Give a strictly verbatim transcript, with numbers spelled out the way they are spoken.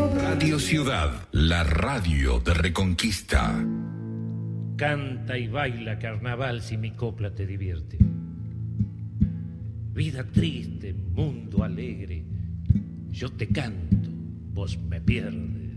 Radio Ciudad, la radio de Reconquista. Canta y baila carnaval si mi copla te divierte. Vida triste, mundo alegre, yo te canto, vos me pierdes.